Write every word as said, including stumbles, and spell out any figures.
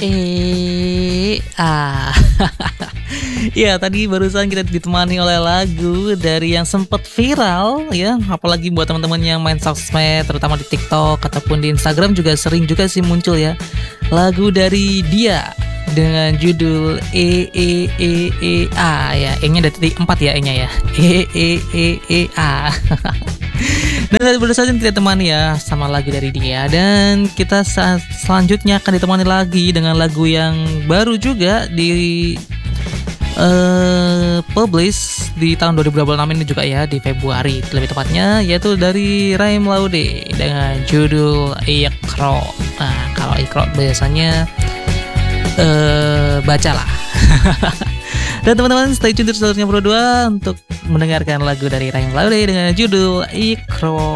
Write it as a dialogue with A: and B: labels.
A: Eh, ah. Ya, tadi barusan kita ditemani oleh lagu dari yang sempat viral ya, apalagi buat teman-teman yang main sosmed, terutama di TikTok ataupun di Instagram juga sering juga sih muncul ya. Lagu dari Dia dengan judul E E E E A ya, E-nya dari titik empat ya, E-nya ya. E E E E A. Dan baru saja kita temani ya sama lagu dari Dia, dan kita sa- selanjutnya akan ditemani lagi dengan lagu yang baru juga di uh, publish di tahun dua ribu dua puluh enam ini juga ya, di Februari lebih tepatnya, yaitu dari Raim Laude dengan judul Iqra. Nah, kalau Iqra biasanya uh, bacalah. Dan teman-teman stay tune terus selanjutnya berdua untuk mendengarkan lagu dari Raim Laude dengan judul Iqra.